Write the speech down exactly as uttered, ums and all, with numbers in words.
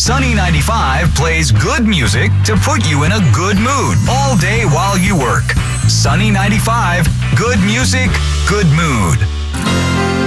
Sunny ninety-five plays good music to put you in a good mood all day while you work. Sunny ninety-five, good music, good mood.